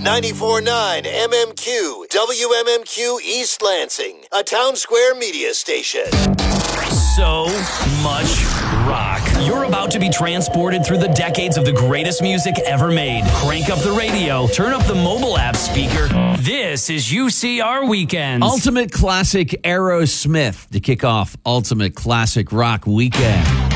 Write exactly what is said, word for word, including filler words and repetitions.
ninety-four point nine M M Q, W M M Q East Lansing, a Town Square media station. So much rock. You're about to be transported through the decades of the greatest music ever made. Crank up the radio, turn up the mobile app speaker. This is U C R Weekends. Ultimate Classic Aerosmith to kick off Ultimate Classic Rock Weekend.